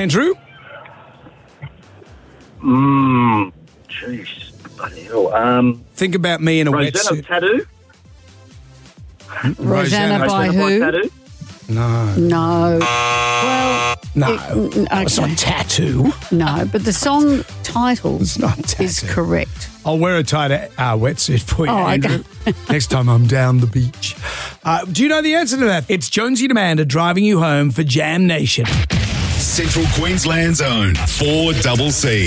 Andrew? Jeez. Bloody hell. Think about me in a Rosanna wetsuit. Tattoo? Rosanna by who? Tattoo? No. No. Well, No. It's not Tattoo. no, but the song title It's not Tattoo. is correct. I'll wear a tight wetsuit for you, Oh, okay. Andrew. Next time I'm down the beach. Do you know the answer to that? It's Jonesy and Amanda driving you home for Jam Nation. Central Queensland's own 4CC.